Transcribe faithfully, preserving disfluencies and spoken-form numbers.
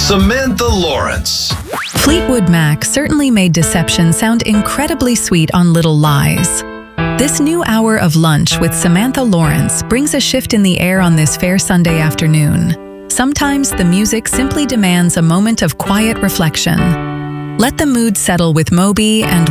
Samantha Lawrence. Fleetwood Mac certainly made deception sound incredibly sweet on Little Lies. This new hour of lunch with Samantha Lawrence brings a shift in the air on this fair Sunday afternoon. Sometimes the music simply demands a moment of quiet reflection. Let the mood settle with Moby and